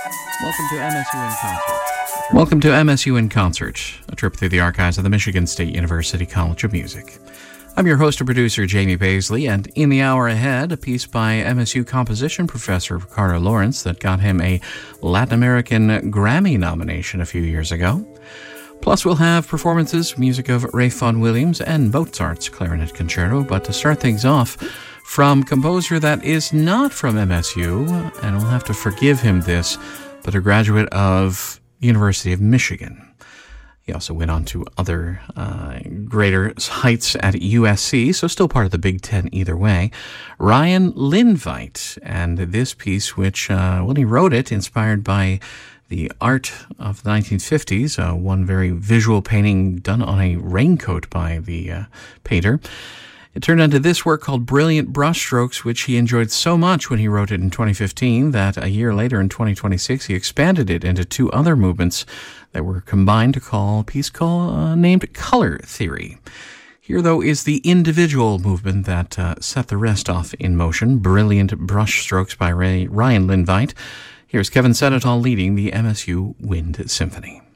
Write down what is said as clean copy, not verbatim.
Welcome to MSU in Concert. Welcome to MSU in Concert, a trip through the archives of the Michigan State University College of Music. I'm your host and producer, Jamie Baisley, and in the hour ahead, a piece by MSU composition professor Ricardo Lawrence that got him a Latin American Grammy nomination a few years ago. Plus, we'll have performances, music of Ralph Vaughan Williams and Mozart's Clarinet Concerto. But to start things off, from composer that is not from MSU, and we'll have to forgive him this, but a graduate of University of Michigan. He also went on to other greater heights at USC, so still part of the Big Ten either way. Ryan Lindveit, and this piece, which, when he wrote it, inspired by the art of the 1950s, one very visual painting done on a raincoat by the painter. It turned into this work called Brilliant Brushstrokes, which he enjoyed so much when he wrote it in 2015 that a year later in 2026 he expanded it into two other movements that were combined to call a piece named Color Theory. Here, though, is the individual movement that set the rest off in motion, Brilliant Brushstrokes by Ryan Lindveit. Here's Kevin Senatol leading the MSU Wind Symphony.